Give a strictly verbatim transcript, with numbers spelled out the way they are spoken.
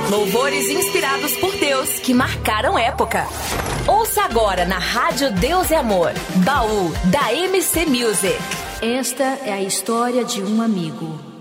Louvores inspirados por Deus que marcaram época. Ouça agora na Rádio Deus é Amor, Baú da M C Music. Esta é a história de um amigo.